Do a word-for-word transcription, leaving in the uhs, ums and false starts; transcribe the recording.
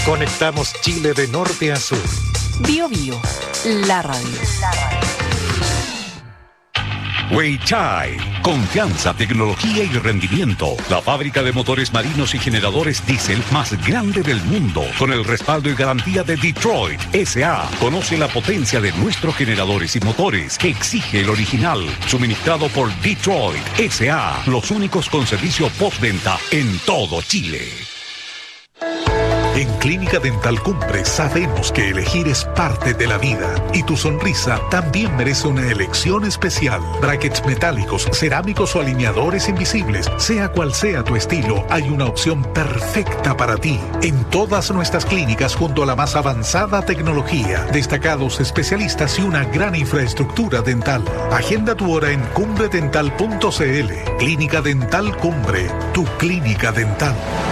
Conectamos Chile de norte a sur. Bio Bio, la radio. La radio. Weichai, confianza, tecnología y rendimiento. La fábrica de motores marinos y generadores diésel más grande del mundo, con el respaldo y garantía de Detroit S A. Conoce la potencia de nuestros generadores y motores que exige el original, suministrado por Detroit S A, los únicos con servicio postventa en todo Chile. En Clínica Dental Cumbre sabemos que elegir es parte de la vida y tu sonrisa también merece una elección especial. Brackets metálicos, cerámicos o alineadores invisibles, sea cual sea tu estilo, hay una opción perfecta para ti. En todas nuestras clínicas junto a la más avanzada tecnología, destacados especialistas y una gran infraestructura dental. Agenda tu hora en cumbre dental punto c l. Clínica Dental Cumbre, tu clínica dental.